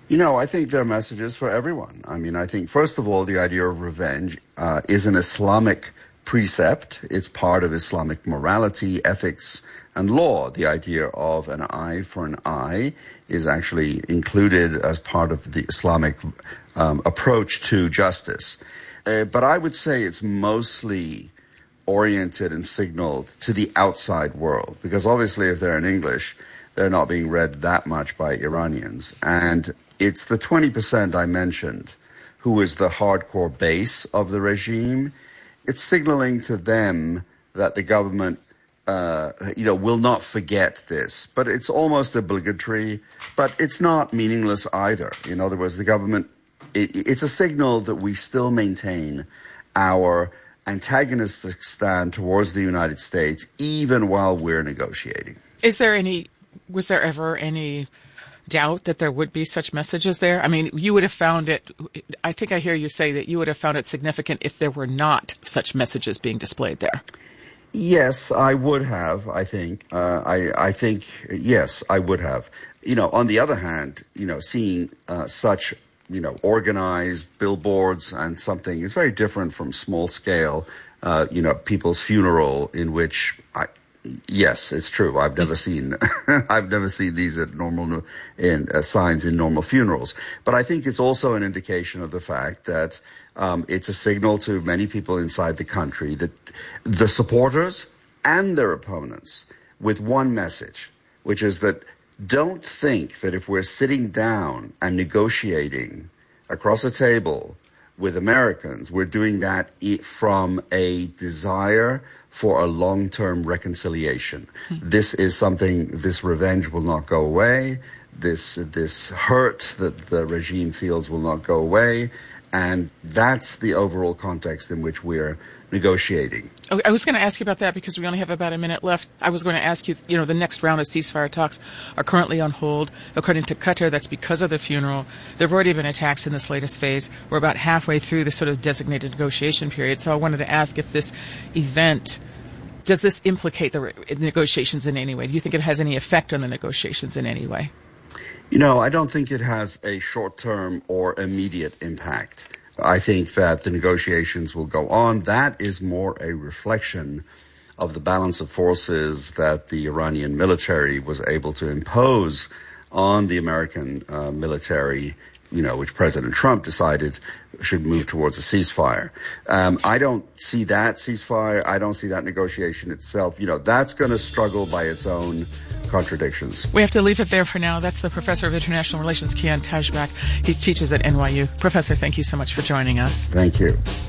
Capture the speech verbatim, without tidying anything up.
You know, I think there are messages for everyone. I mean, I think, first of all, the idea of revenge uh, is an Islamic precept. It's part of Islamic morality, ethics, and law. The idea of an eye for an eye is actually included as part of the Islamic um, approach to justice. Uh, but I would say it's mostly oriented and signaled to the outside world, because obviously if they're in English, they're not being read that much by Iranians. And it's the twenty percent I mentioned who is the hardcore base of the regime. It's signaling to them that the government, uh, you know, will not forget this. But it's almost obligatory, but it's not meaningless either. In other words, the government, it, it's a signal that we still maintain our antagonistic stand towards the United States, even while we're negotiating. Is there any, was there ever any doubt that there would be such messages there? I mean, you would have found it, I think I hear you say that you would have found it significant if there were not such messages being displayed there. Yes, I would have, I think. Uh, I, I think, yes, I would have. You know, on the other hand, you know, seeing uh, such, you know, organized billboards and something is very different from small scale, uh, you know, people's funeral in which I, yes, it's true. I've never seen, I've never seen these at normal, in uh, signs in normal funerals. But I think it's also an indication of the fact that um, it's a signal to many people inside the country that the supporters and their opponents with one message, which is that don't think that if we're sitting down and negotiating across a table with Americans, we're doing that from a desire for a long-term reconciliation. Mm-hmm. This is something, this revenge will not go away. This, this hurt that the regime feels will not go away. And that's the overall context in which we're negotiating. I was going to ask you about that because we only have about a minute left. I was going to ask you, you know, the next round of ceasefire talks are currently on hold. According to Qatar, that's because of the funeral. There have already been attacks in this latest phase. We're about halfway through the sort of designated negotiation period. So I wanted to ask if this event, does this implicate the negotiations in any way? Do you think it has any effect on the negotiations in any way? You know, I don't think it has a short-term or immediate impact. I think that the negotiations will go on. That is more a reflection of the balance of forces that the Iranian military was able to impose on the American uh, military, you know, which President Trump decided should move towards a ceasefire. Um, I don't see that ceasefire. I don't see that negotiation itself. You know, that's going to struggle by its own contradictions. We have to leave it there for now. That's the Professor of International Relations, Kian Tajbak. He teaches at N Y U. Professor, thank you so much for joining us. Thank you.